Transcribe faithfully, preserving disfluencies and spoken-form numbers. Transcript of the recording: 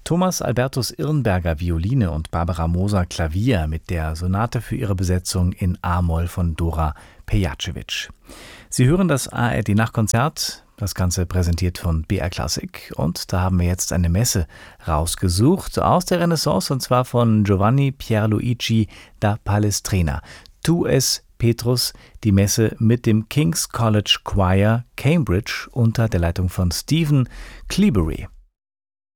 Thomas Albertus Irnberger Violine und Barbara Moser Klavier mit der Sonate für ihre Besetzung in A-Moll von Dora Pejacevic. Sie hören das A R D-Nachtkonzert, das Ganze präsentiert von B R Klassik, und da haben wir jetzt eine Messe rausgesucht aus der Renaissance, und zwar von Giovanni Pierluigi da Palestrina. Tu es Petrus, die Messe mit dem King's College Choir Cambridge unter der Leitung von Stephen Cleobury.